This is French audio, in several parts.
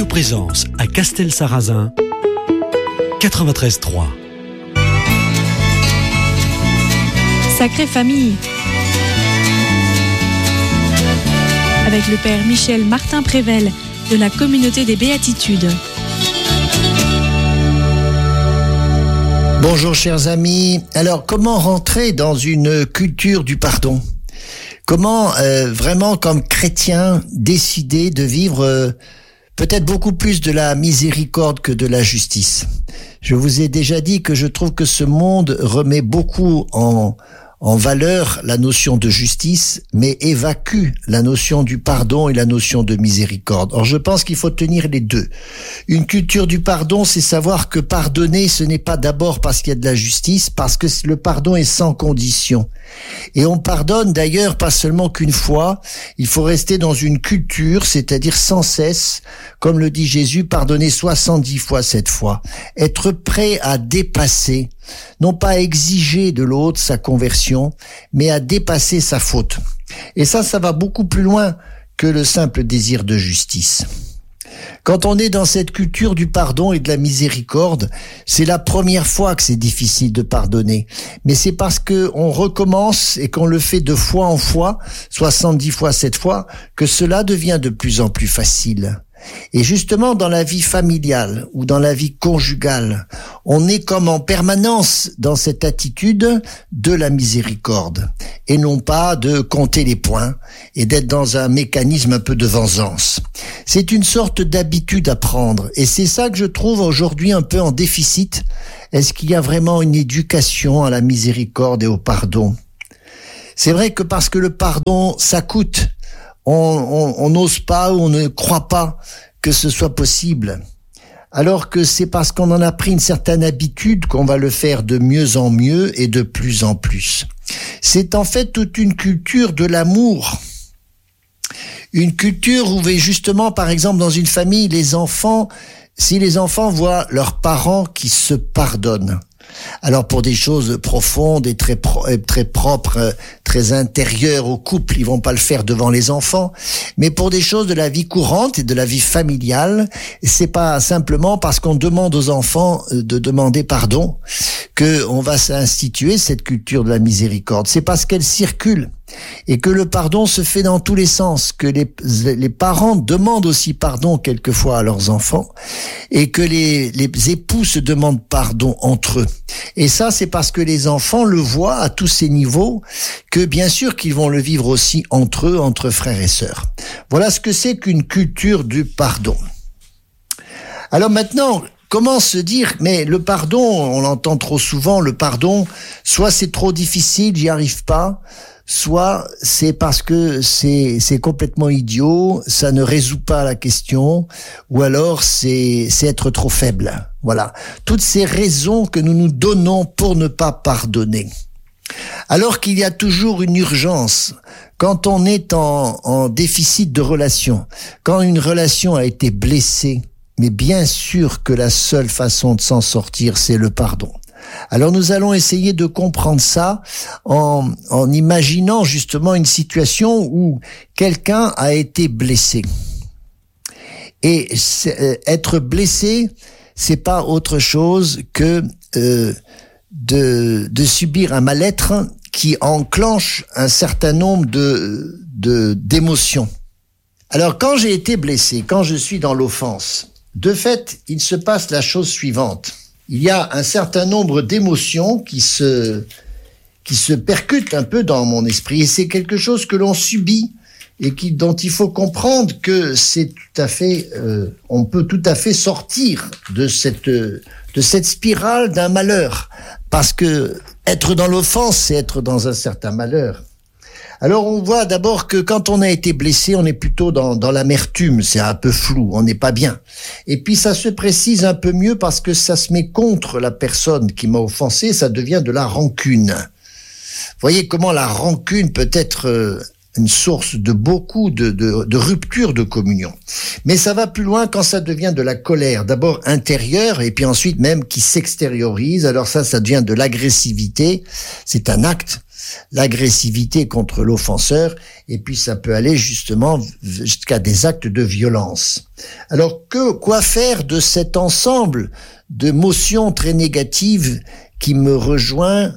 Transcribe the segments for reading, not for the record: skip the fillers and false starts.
Radio Présence à Castel-Sarrazin, 93.3. Sacrée Famille, avec le Père Michel Martin Prével de la Communauté des Béatitudes. Bonjour chers amis. Alors comment rentrer dans une culture du pardon ? Comment vraiment comme chrétien décider de vivre peut-être beaucoup plus de la miséricorde que de la justice ? Je vous ai déjà dit que je trouve que ce monde remet beaucoup en valeur la notion de justice, mais évacue la notion du pardon et la notion de miséricorde. Or, je pense qu'il faut tenir les deux. Une culture du pardon, c'est savoir que pardonner, ce n'est pas d'abord parce qu'il y a de la justice, parce que le pardon est sans condition. Et on pardonne d'ailleurs pas seulement qu'une fois, il faut rester dans une culture, c'est-à-dire sans cesse, comme le dit Jésus, pardonner 70 fois 7 fois. Être prêt à dépasser, non pas à exiger de l'autre sa conversion, mais à dépasser sa faute. Et ça va beaucoup plus loin que le simple désir de justice. Quand on est dans cette culture du pardon et de la miséricorde, c'est la première fois que c'est difficile de pardonner. Mais c'est parce que on recommence et qu'on le fait de fois en fois, 70 fois 7 fois, que cela devient de plus en plus facile. Et justement, dans la vie familiale ou dans la vie conjugale, on est comme en permanence dans cette attitude de la miséricorde et non pas de compter les points et d'être dans un mécanisme un peu de vengeance. C'est une sorte d'habitude à prendre et c'est ça que je trouve aujourd'hui un peu en déficit. Est-ce qu'il y a vraiment une éducation à la miséricorde et au pardon ? C'est vrai que parce que le pardon, ça coûte. On n'ose pas ou on ne croit pas que ce soit possible. Alors que c'est parce qu'on en a pris une certaine habitude qu'on va le faire de mieux en mieux et de plus en plus. C'est en fait toute une culture de l'amour. Une culture où justement, par exemple, dans une famille, si les enfants voient leurs parents qui se pardonnent, alors pour des choses profondes et très propres, très intérieures au couple, ils vont pas le faire devant les enfants, mais pour des choses de la vie courante et de la vie familiale, c'est pas simplement parce qu'on demande aux enfants de demander pardon que on va s'instituer cette culture de la miséricorde. C'est parce qu'elle circule et que le pardon se fait dans tous les sens, que les parents demandent aussi pardon quelquefois à leurs enfants et que les époux se demandent pardon entre eux. Et ça, c'est parce que les enfants le voient à tous ces niveaux que bien sûr qu'ils vont le vivre aussi entre eux, entre frères et sœurs. Voilà ce que c'est qu'une culture du pardon. Alors maintenant, comment se dire, mais le pardon, on l'entend trop souvent, le pardon, soit c'est trop difficile, j'y arrive pas, soit c'est parce que c'est complètement idiot, ça ne résout pas la question, ou alors c'est être trop faible. Voilà. Toutes ces raisons que nous nous donnons pour ne pas pardonner. Alors qu'il y a toujours une urgence, quand on est en déficit de relation, quand une relation a été blessée, mais bien sûr que la seule façon de s'en sortir, c'est le pardon. Alors nous allons essayer de comprendre ça en imaginant justement une situation où quelqu'un a été blessé. Et être blessé, c'est pas autre chose que de subir un mal-être qui enclenche un certain nombre d'émotions. Alors quand j'ai été blessé, quand je suis dans l'offense, de fait, il se passe la chose suivante. Il y a un certain nombre d'émotions qui se percutent un peu dans mon esprit. Et c'est quelque chose que l'on subit et dont il faut comprendre que c'est tout à fait, on peut tout à fait sortir de cette spirale d'un malheur. Parce que être dans l'offense, c'est être dans un certain malheur. Alors on voit d'abord que quand on a été blessé, on est plutôt dans l'amertume, c'est un peu flou, on n'est pas bien. Et puis ça se précise un peu mieux parce que ça se met contre la personne qui m'a offensé, ça devient de la rancune. Vous voyez comment la rancune peut être une source de beaucoup de ruptures de communion. Mais ça va plus loin quand ça devient de la colère, d'abord intérieure et puis ensuite même qui s'extériorise. Alors ça devient de l'agressivité, c'est un acte. l'agressivité contre l'offenseur, et puis ça peut aller justement jusqu'à des actes de violence. Alors quoi faire de cet ensemble de motions très négatives qui me rejoignent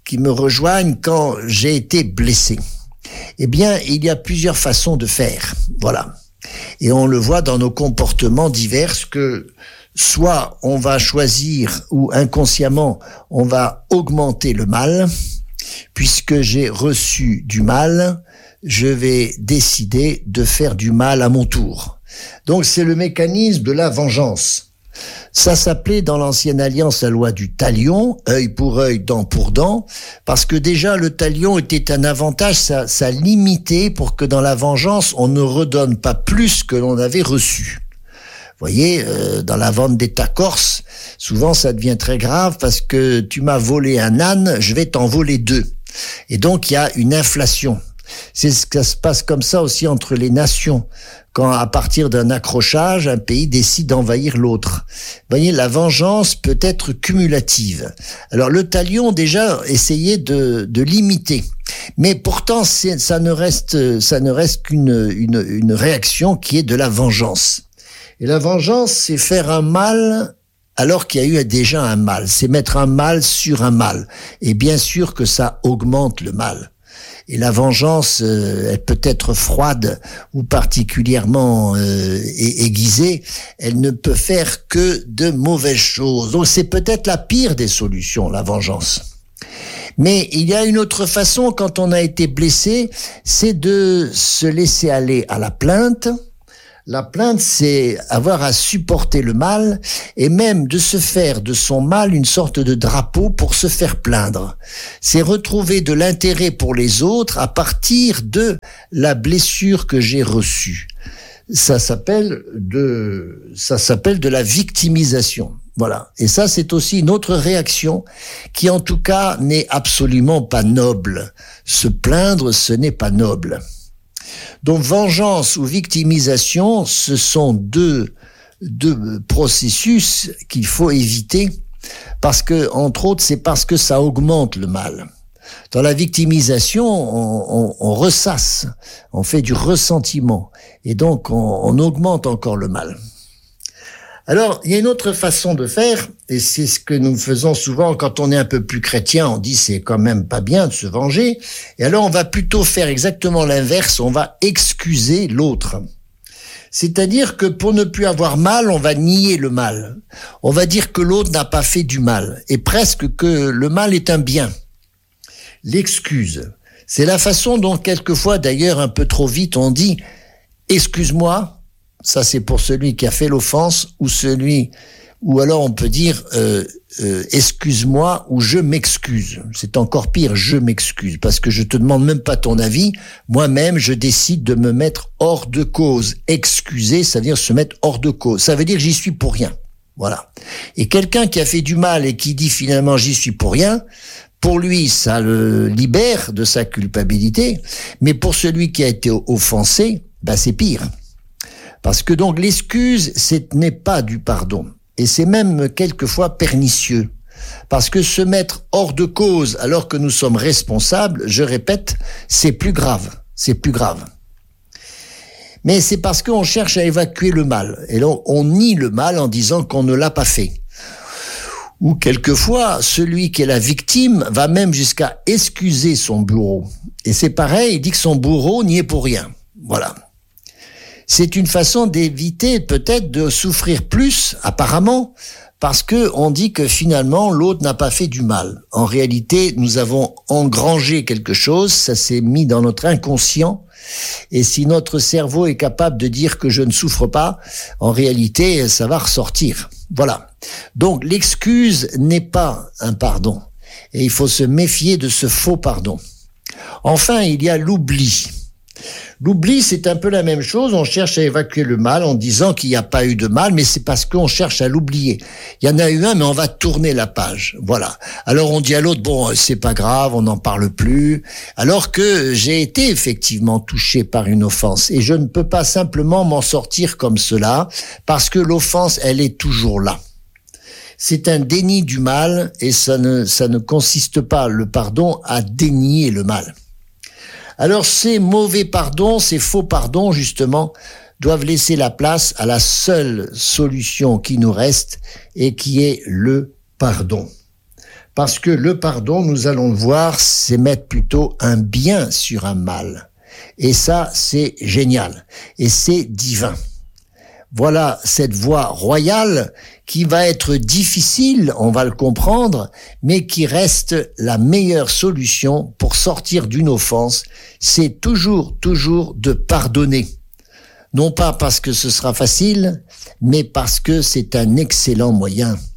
quand j'ai été blessé? Eh bien, il y a plusieurs façons de faire. Voilà. Et on le voit dans nos comportements divers que soit on va choisir ou inconsciemment on va augmenter le mal. Puisque j'ai reçu du mal, je vais décider de faire du mal à mon tour. Donc c'est le mécanisme de la vengeance. Ça s'appelait dans l'ancienne alliance la loi du talion, œil pour œil, dent pour dent, parce que déjà le talion était un avantage, ça limitait pour que dans la vengeance on ne redonne pas plus que l'on avait reçu. Vous voyez, dans la vente d'État corse, souvent ça devient très grave parce que tu m'as volé un âne, je vais t'en voler 2. Et donc il y a une inflation. C'est ce que se passe comme ça aussi entre les nations. Quand à partir d'un accrochage, un pays décide d'envahir l'autre. Vous voyez, la vengeance peut être cumulative. Alors le talion déjà essayait de limiter. Mais pourtant ça ne reste qu'une réaction qui est de la vengeance. Et la vengeance, c'est faire un mal alors qu'il y a eu déjà un mal. C'est mettre un mal sur un mal. Et bien sûr que ça augmente le mal. Et la vengeance, elle peut être froide ou particulièrement aiguisée. Elle ne peut faire que de mauvaises choses. Donc c'est peut-être la pire des solutions, la vengeance. Mais il y a une autre façon, quand on a été blessé, c'est de se laisser aller à la plainte. La plainte, c'est avoir à supporter le mal et même de se faire de son mal une sorte de drapeau pour se faire plaindre. C'est retrouver de l'intérêt pour les autres à partir de la blessure que j'ai reçue. Ça s'appelle de la victimisation. Voilà. Et ça, c'est aussi une autre réaction qui, en tout cas, n'est absolument pas noble. Se plaindre, ce n'est pas noble. Donc vengeance ou victimisation, ce sont deux processus qu'il faut éviter parce que, entre autres, c'est parce que ça augmente le mal. Dans la victimisation, on ressasse, on fait du ressentiment et donc on augmente encore le mal. Alors, il y a une autre façon de faire, et c'est ce que nous faisons souvent quand on est un peu plus chrétien, on dit c'est quand même pas bien de se venger, et alors on va plutôt faire exactement l'inverse, on va excuser l'autre. C'est-à-dire que pour ne plus avoir mal, on va nier le mal. On va dire que l'autre n'a pas fait du mal, et presque que le mal est un bien. L'excuse, c'est la façon dont quelquefois, d'ailleurs un peu trop vite, on dit « excuse-moi ». Ça, c'est pour celui qui a fait l'offense ou alors on peut dire excuse-moi ou je m'excuse. C'est encore pire, je m'excuse, parce que je te demande même pas ton avis. Moi-même, je décide de me mettre hors de cause. Excuser, ça veut dire se mettre hors de cause. Ça veut dire j'y suis pour rien. Voilà. Et quelqu'un qui a fait du mal et qui dit finalement j'y suis pour rien, pour lui, ça le libère de sa culpabilité, mais pour celui qui a été offensé, c'est pire. Parce que donc l'excuse, ce n'est pas du pardon. Et c'est même quelquefois pernicieux. Parce que se mettre hors de cause alors que nous sommes responsables, je répète, c'est plus grave. C'est plus grave. Mais c'est parce qu'on cherche à évacuer le mal. Et là, on nie le mal en disant qu'on ne l'a pas fait. Ou quelquefois, celui qui est la victime va même jusqu'à excuser son bourreau. Et c'est pareil, il dit que son bourreau n'y est pour rien. Voilà. C'est une façon d'éviter peut-être de souffrir plus, apparemment, parce que on dit que finalement l'autre n'a pas fait du mal. En réalité, nous avons engrangé quelque chose, ça s'est mis dans notre inconscient, et si notre cerveau est capable de dire que je ne souffre pas, en réalité, ça va ressortir. Voilà. Donc l'excuse n'est pas un pardon, et il faut se méfier de ce faux pardon. Enfin, il y a l'oubli. L'oubli, c'est un peu la même chose. On cherche à évacuer le mal en disant qu'il n'y a pas eu de mal, mais c'est parce qu'on cherche à l'oublier. Il y en a eu un, mais on va tourner la page. Voilà. Alors on dit à l'autre, bon, c'est pas grave, on n'en parle plus. Alors que j'ai été effectivement touché par une offense. Et je ne peux pas simplement m'en sortir comme cela, parce que l'offense, elle est toujours là. c'est un déni du mal et ça ne consiste pas, le pardon, à dénier le mal. Alors ces mauvais pardons, ces faux pardons justement, doivent laisser la place à la seule solution qui nous reste et qui est le pardon. Parce que le pardon, nous allons le voir, c'est mettre plutôt un bien sur un mal. Et ça, c'est génial. Et c'est divin. Voilà cette voie royale qui va être difficile, on va le comprendre, mais qui reste la meilleure solution pour sortir d'une offense. C'est toujours de pardonner. Non pas parce que ce sera facile, mais parce que c'est un excellent moyen.